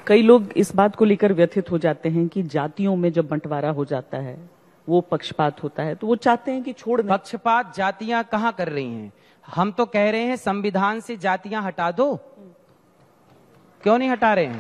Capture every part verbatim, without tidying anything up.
कई लोग इस बात को लेकर व्यथित हो जाते हैं कि जातियों में जब बंटवारा हो जाता है वो पक्षपात होता है, तो वो चाहते हैं कि छोड़ दें। पक्षपात जातियां कहां कर रही हैं? हम तो कह रहे हैं संविधान से जातियां हटा दो। क्यों नहीं हटा रहे हैं?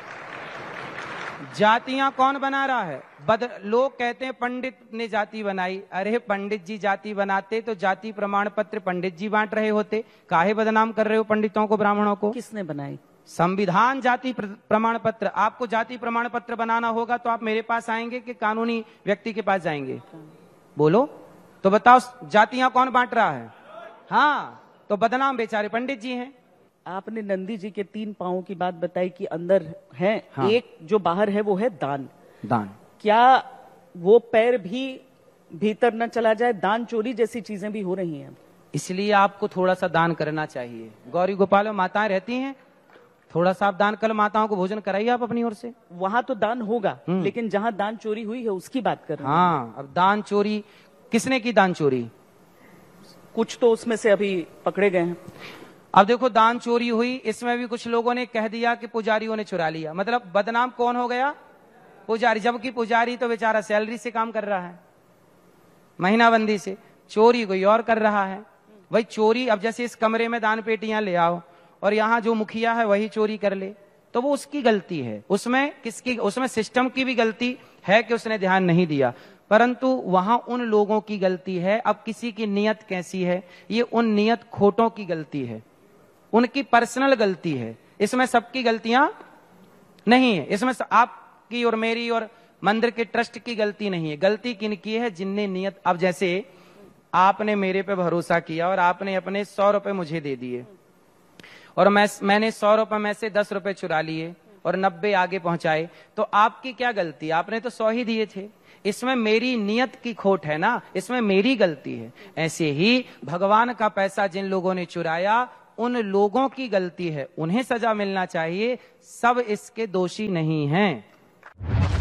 जातियां कौन बना रहा है? बद लोग कहते हैं पंडित ने जाति बनाई। अरे पंडित जी जाति बनाते तो जाति प्रमाण पत्र पंडित जी बांट रहे होते। काहे बदनाम कर रहे हो पंडितों को, ब्राह्मणों को? किसने बनाई? संविधान जाति प्रमाण पत्र। आपको जाति प्रमाण पत्र बनाना होगा तो आप मेरे पास आएंगे कि कानूनी व्यक्ति के पास जाएंगे? बोलो तो बताओ, जातियां कौन बांट रहा है? हाँ, तो बदनाम बेचारे पंडित जी हैं। आपने नंदी जी के तीन पांवों की बात बताई कि अंदर है, हाँ। एक जो बाहर है वो है दान। दान क्या वो पैर भी भीतर न चला जाए? दान चोरी जैसी चीजें भी हो रही हैं। इसलिए आपको थोड़ा सा दान करना चाहिए। गौरी गोपाल माताएं रहती हैं, थोड़ा सा आप दान कर, माताओं को भोजन कराइए आप अपनी ओर से। वहां तो दान होगा, लेकिन जहां दान चोरी हुई है उसकी बात कर रहे हैं। हाँ, अब दान चोरी किसने की? दान चोरी कुछ तो उसमें से अभी पकड़े गए हैं। अब देखो, दान चोरी हुई, इसमें भी कुछ लोगों ने कह दिया कि पुजारियों ने चुरा लिया। मतलब बदनाम कौन हो गया? पुजारी। जबकि पुजारी तो बेचारा सैलरी से काम कर रहा है, महीनाबंदी से। चोरी कोई और कर रहा है। वही चोरी, अब जैसे इस कमरे में दान पेटियां ले आओ और यहाँ जो मुखिया है वही चोरी कर ले, तो वो उसकी गलती है। उसमें किसकी? उसमें सिस्टम की भी गलती है कि उसने ध्यान नहीं दिया, परंतु वहां उन लोगों की गलती है। अब किसी की नीयत कैसी है, ये उन नियत खोटों की गलती है, उनकी पर्सनल गलती है। इसमें सबकी गलतियां नहीं है। इसमें आपकी और मेरी और मंदिर के ट्रस्ट की गलती नहीं है। गलती किनकी है? जिनने नियत। अब जैसे आपने मेरे पे भरोसा किया और आपने अपने सौ रुपए मुझे दे दिए और मैं मैंने सौ रुपए में से दस रुपए चुरा लिए और नब्बे आगे पहुंचाए, तो आपकी क्या गलती? आपने तो सौ ही दिए थे। इसमें मेरी नियत की खोट है ना, इसमें मेरी गलती है। ऐसे ही भगवान का पैसा जिन लोगों ने चुराया उन लोगों की गलती है, उन्हें सजा मिलना चाहिए। सब इसके दोषी नहीं हैं।